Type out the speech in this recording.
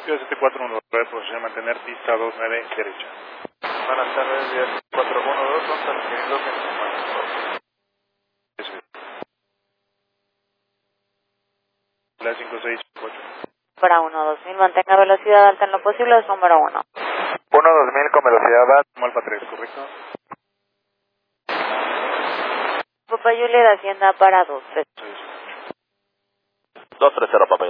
Ciudad 741, posición mantener pista 29 derecha. Buenas tardes, Ciudad 412, son transferidos en la 568. Para 1-2000, mantenga velocidad alta en lo posible, es número 1. 1-2000 con velocidad alta. Alfa 3, ¿correcto? Papá Juliet, Hacienda para 2-3. 230, papá.